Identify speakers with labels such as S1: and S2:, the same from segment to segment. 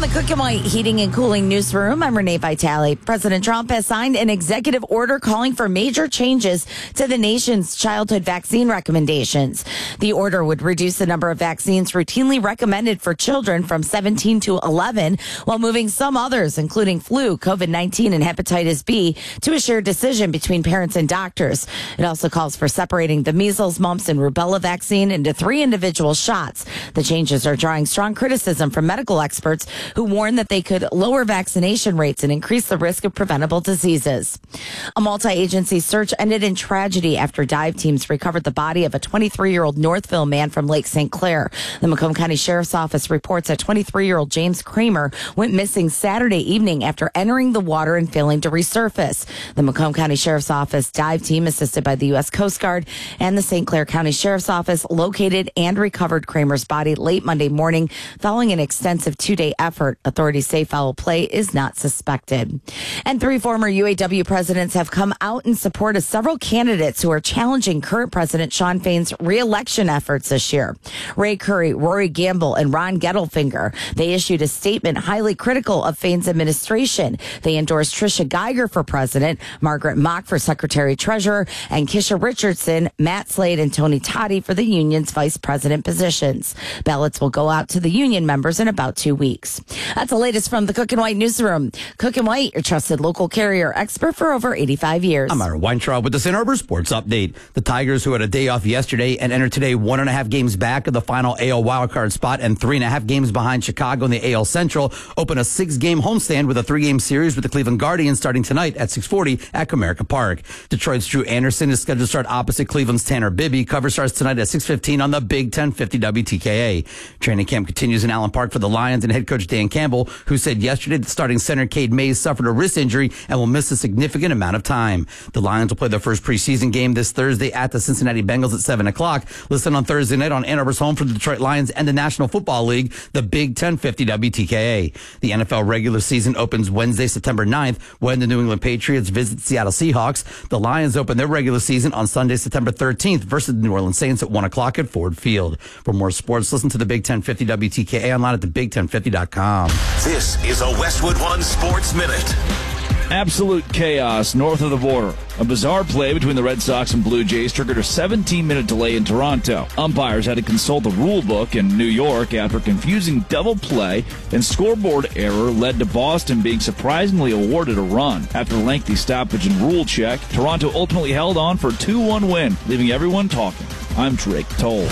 S1: the Cook and White Heating and Cooling Newsroom, I'm Renee Vitale. President Trump has signed an executive order calling for major changes to the nation's childhood vaccine recommendations. The order would reduce the number of vaccines routinely recommended for children from 17 to 11, while moving some others, including flu, COVID-19, and hepatitis B, to a shared decision between parents and doctors. It also calls for separating the measles, mumps, and rubella vaccine into 3 individual shots. The changes are drawing strong criticism from medical experts who warn that they could lower vaccination rates and increase the risk of preventable diseases. A multi-agency search ended in tragedy after dive teams recovered the body of a 23-year-old Northville man from Lake St. Clair. The Macomb County Sheriff's Office reports that 23-year-old James Kramer went missing Saturday evening after entering the water and failing to resurface. The Macomb County Sheriff's Office dive team, assisted by the U.S. Coast Guard and the St. Clair County Sheriff's Office, located and recovered Kramer's body late Monday morning following an extensive 2-day effort. Authorities say foul play is not suspected. And 3 former UAW presidents have come out in support of several candidates who are challenging current President Shawn Fain's re-election efforts this year. Ray Curry, Rory Gamble, and Ron Gettelfinger. They issued a statement highly critical of Fain's administration. They endorsed Tricia Geiger for president, Margaret Mock for secretary-treasurer, and Kisha Richardson, Matt Slade, and Tony Toddy for the union's vice president positions. Ballots will go out to the union members in about 2 weeks. That's the latest from the Cook and White Newsroom. Cook and White, your trusted local carrier expert for over 85 years.
S2: I'm Aaron Weintraub with the St. Arbor Sports Update. The Tigers, who had a day off yesterday and entered today 1.5 games back of the final AL wildcard spot and 3.5 games behind Chicago in the AL Central, open a 6-game homestand with a 3-game series with the Cleveland Guardians starting tonight at 6:40 at Comerica Park. Detroit's Drew Anderson is scheduled to start opposite Cleveland's Tanner Bibby. Cover starts tonight at 6:15 on the Big 1050 WTKA. Training camp continues in Allen Park for the Lions and head coach Dan Campbell, who said yesterday that starting center Cade Mays suffered a wrist injury and will miss a significant amount of time. The Lions will play their first preseason game this Thursday at the Cincinnati Bengals at 7 o'clock. Listen on Thursday night on Ann Arbor's home for the Detroit Lions and the National Football League, the Big 1050 WTKA. The NFL regular season opens Wednesday, September 9th, when the New England Patriots visit the Seattle Seahawks. The Lions open their regular season on Sunday, September 13th versus the New Orleans Saints at 1 o'clock at Ford Field. For more sports, listen to the Big 1050 WTKA online at thebig1050.com.
S3: This is a Westwood One Sports Minute.
S4: Absolute chaos north of the border. A bizarre play between the Red Sox and Blue Jays triggered a 17-minute delay in Toronto. Umpires had to consult the rule book in New York after confusing double play and scoreboard error led to Boston being surprisingly awarded a run. After a lengthy stoppage and rule check, Toronto ultimately held on for a 2-1 win, leaving everyone talking. I'm Drake Toll.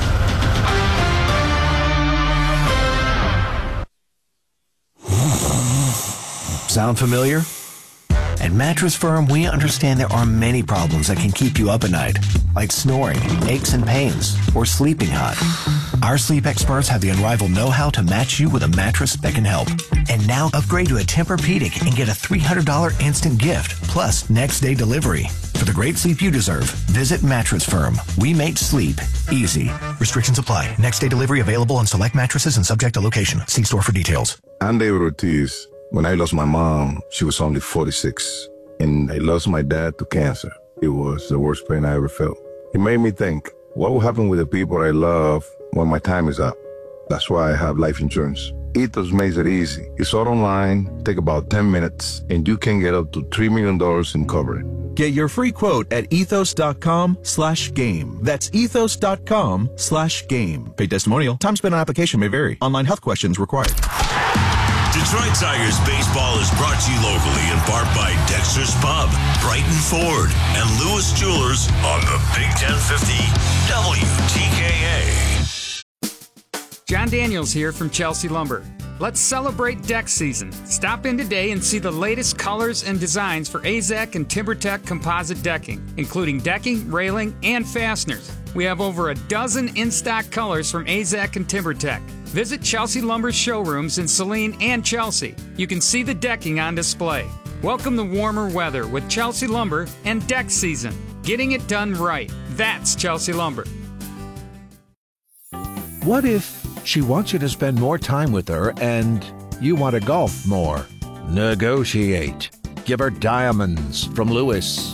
S5: Sound familiar? At Mattress Firm, we understand there are many problems that can keep you up at night, like snoring, aches and pains, or sleeping hot. Our sleep experts have the unrivaled know-how to match you with a mattress that can help. And now upgrade to a Tempur-Pedic and get a $300 instant gift, plus next-day delivery. For the great sleep you deserve, visit Mattress Firm. We make sleep easy. Restrictions apply. Next-day delivery available on select mattresses and subject to location. See store for details.
S6: I'm David Ortiz. When I lost my mom, she was only 46, and I lost my dad to cancer. It was the worst pain I ever felt. It made me think, what will happen with the people I love when my time is up? That's why I have life insurance. Ethos makes it easy. It's all online, take about 10 minutes, and you can get up to $3 million in coverage.
S7: Get your free quote at ethos.com/game. That's ethos.com/game. Paid testimonial. Time spent on application may vary. Online health questions required.
S3: Detroit Tigers baseball is brought to you locally in part by Dexter's Pub, Brighton Ford, and Lewis Jewelers on the Big 1050 WTKA.
S8: John Daniels here from Chelsea Lumber. Let's celebrate deck season. Stop in today and see the latest colors and designs for AZEK and TimberTech composite decking, including decking, railing, and fasteners. We have over a dozen in-stock colors from AZEK and TimberTech. Visit Chelsea Lumber's showrooms in Saline and Chelsea. You can see the decking on display. Welcome the warmer weather with Chelsea Lumber and deck season. Getting it done right. That's Chelsea Lumber.
S9: What if she wants you to spend more time with her and you want to golf more? Negotiate. Give her diamonds from Lewis.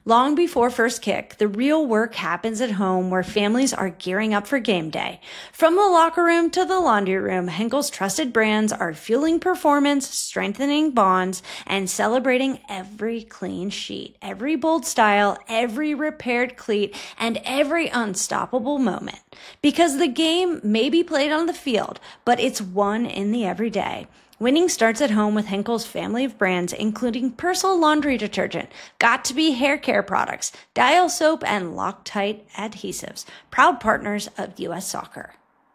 S10: Long before first kick, the real work happens at home where families are gearing up for game day. From the locker room to the laundry room, Henkel's trusted brands are fueling performance, strengthening bonds, and celebrating every clean sheet, every bold style, every repaired cleat, and every unstoppable moment. Because the game may be played on the field, but it's won in the everyday. Winning starts at home with Henkel's family of brands, including Persil laundry detergent, Got2b hair care products, Dial soap, and Loctite adhesives, proud partners of U.S. Soccer.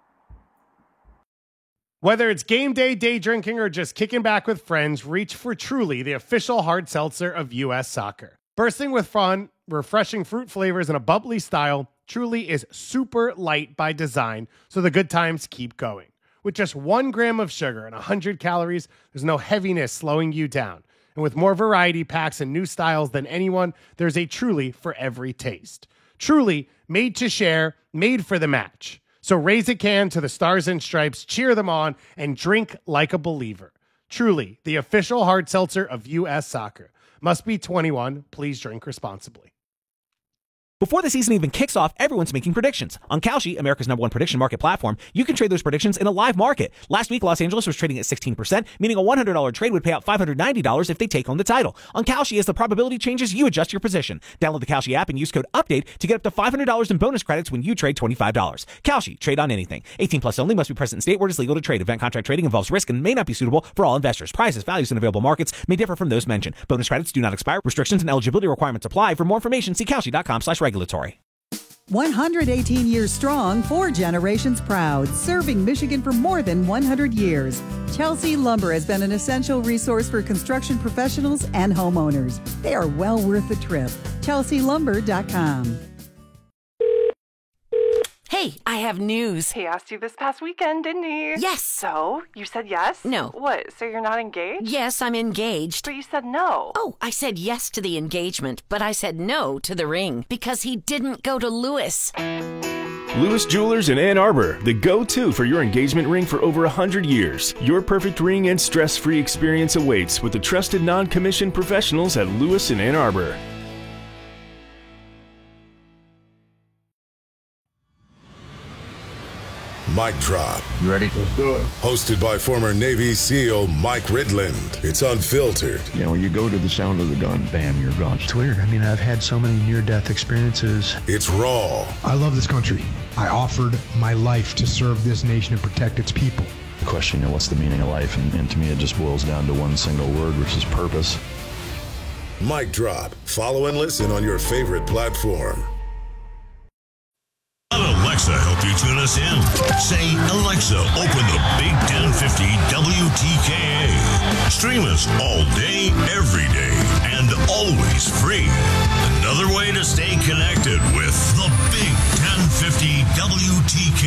S11: Whether it's game day, day drinking, or just kicking back with friends, reach for Truly, the official hard seltzer of U.S. Soccer. Bursting with fun, refreshing fruit flavors, and a bubbly style, Truly is super light by design, so the good times keep going. With just 1 gram of sugar and 100 calories, there's no heaviness slowing you down. And with more variety packs and new styles than anyone, there's a Truly for every taste. Truly, made to share, made for the match. So raise a can to the Stars and Stripes, cheer them on, and drink like a believer. Truly, the official hard seltzer of U.S. Soccer. Must be 21. Please drink responsibly.
S12: Before the season even kicks off, everyone's making predictions. On Kalshi, America's #1 prediction market platform, you can trade those predictions in a live market. Last week, Los Angeles was trading at 16%, meaning a $100 trade would pay out $590 if they take home the title. On Kalshi, as the probability changes, you adjust your position. Download the Kalshi app and use code UPDATE to get up to $500 in bonus credits when you trade $25. Kalshi, trade on anything. 18 plus only, must be present in state where it is legal to trade. Event contract trading involves risk and may not be suitable for all investors. Prices, values, and available markets may differ from those mentioned. Bonus credits do not expire. Restrictions and eligibility requirements apply. For more information, see Kalshi.com/regulatory.
S13: 118 years strong, 4 generations proud, serving Michigan for more than 100 years. Chelsea Lumber has been an essential resource for construction professionals and homeowners. They are well worth the trip. ChelseaLumber.com.
S14: Hey, I have news.
S15: He asked you this past weekend, didn't he?
S14: Yes.
S15: So, you said yes?
S14: No.
S15: What, so you're not engaged?
S14: Yes, I'm engaged.
S15: But you said no.
S14: Oh, I said yes to the engagement, but I said no to the ring because he didn't go to Lewis.
S16: Lewis Jewelers in Ann Arbor, the go-to for your engagement ring for over 100 years. Your perfect ring and stress-free experience awaits with the trusted non-commissioned professionals at Lewis in Ann Arbor.
S17: Mic Drop.
S18: You ready? Let's do it.
S17: Hosted by former Navy SEAL Mike Ridland. It's unfiltered.
S18: You know, when you go to the sound of the gun, bam, you're gone.
S19: It's weird. I mean, I've had so many near-death experiences.
S17: It's raw.
S19: I love this country. I offered my life to serve this nation and protect its people.
S18: The question, you know, what's the meaning of life? And to me, it just boils down to one single word, which is purpose.
S17: Mic Drop. Follow and listen on your favorite platform.
S3: Let Alexa help you tune us in. Say, Alexa, open the Big 1050 WTKA. Stream us all day, every day, and always free. Another way to stay connected with the Big 1050 WTKA.